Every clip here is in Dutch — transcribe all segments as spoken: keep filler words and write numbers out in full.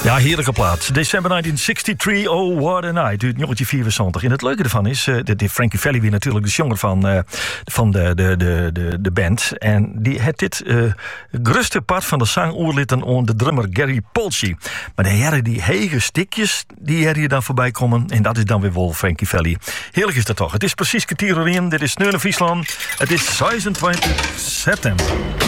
Ja, heerlijke plaat. December negentien drieënzestig, oh what a night, uit negentien vierenzeventig. En het leuke ervan is, uh, de, de Frankie Valli weer natuurlijk de zanger van, uh, van de, de, de, de, de band. En die heeft dit uh, grootste part van de zang oorlitten aan de drummer Gary Polci. Maar de heren die hege stikjes, die her hier dan voorbij komen. En dat is dan weer wel Frankie Valli. Heerlijk is dat toch. Het is precies kwartier in. Dit is Neune Friesland. Het is zesentwintig september.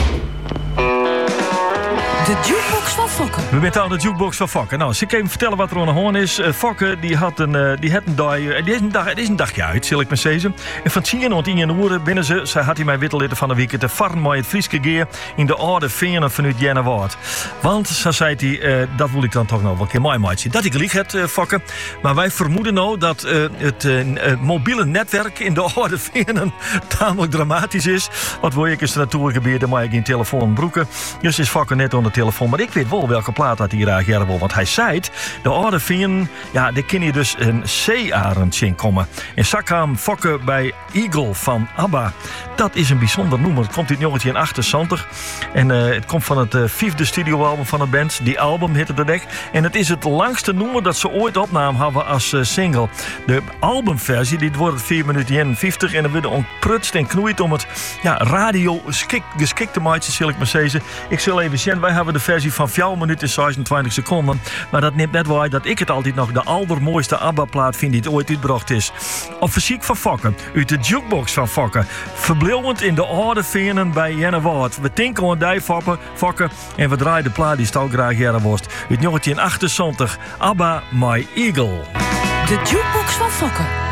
De jukebox van Fokke. We bent aan de jukebox van Fokke. Nou, als ik even vertellen wat er aan de hand is. Uh, Fokke die had een, uh, die had een dag, uh, die is een dag, het is een dagje uit, zal ik maar zeggen. En van tien tot tien uur binnen ze, ze had hij mij wittelitten van de week te varen met het Frieske gear in de oude venen vanuit Jennewaard. Want, zo zei hij, uh, dat wil ik dan toch nog wel een keer mooi maken. Dat ik lieg het, uh, Fokke. Maar wij vermoeden nou dat uh, het uh, uh, mobiele netwerk in de oude venen tamelijk dramatisch is. Wat wil ik eens naartoe gebeuren, dan mag ik geen telefoon broeken. Dus is Fokke net aan de telefoon. Maar ik weet wel welke plaat dat hij graag wil. Want hij zei het, de oude venen, ja, daar kan je dus een zeearend in komen. En zo kwam Fokke bij Eagle van ABBA. Dat is een bijzonder nummer. Het komt uit negentien achtenzeventig. En uh, het komt van het uh, vijfde studioalbum van de band. Die album heette de dek. En het is het langste nummer dat ze ooit opnamen hebben als uh, single. De albumversie, die wordt vier minuten eenenvijftig. En dan wordt ontprutst en knoeit om het ja, radio geschikte maatje, zal ik maar zeggen. Ik zal even zien, wij hebben de versie van vier minuten zesentwintig seconden. Maar dat neemt net waar dat ik het altijd nog de allermooiste ABBA-plaat vind die het ooit uitgebracht is. Op verziek van Fokke, uit de jukebox van Fokke. Verblauwend in de oude venen bij Jennewaard. We tinken aan die Fokke en we draaien de plaat die stal graag jaren worst. Uit negentien achtenzeventig, ABBA, My Eagle. De jukebox van Fokke.